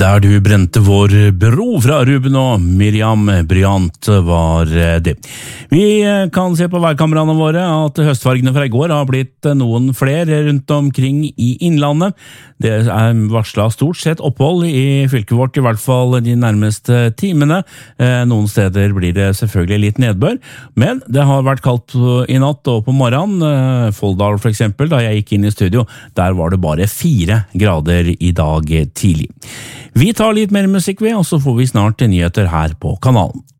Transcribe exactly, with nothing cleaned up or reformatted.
Der du brente vår bro fra Ruben og Miriam Bryant var det. Vi kan se på værkameraene våre at høstfargene fra i går har blitt noen flere rundt omkring i innlandet. Det er varslet stort sett opphold i fylket vårt, i hvert fall de nærmeste timene. Noen steder blir det selvfølgelig litt nedbør, men det har vært kaldt i natt og på morgenen. Folldal for eksempel, da jeg gikk inn i studio, der var det bare fire grader i dag tidlig. Vi tar litt mer musikk ved, og så får vi snart nyheter her på kanalen.